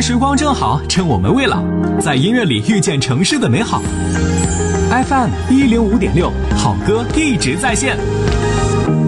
时光正好，趁我们未老，在音乐里遇见城市的美好。FM 105.6，好歌一直在线。